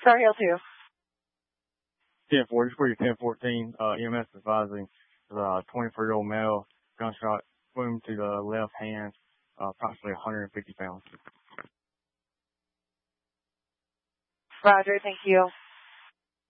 Star Hill 2. 10-4, just for your 1014, EMS advising the 24-year-old male, gunshot wound to the left hand, approximately 150 pounds. Roger, thank you.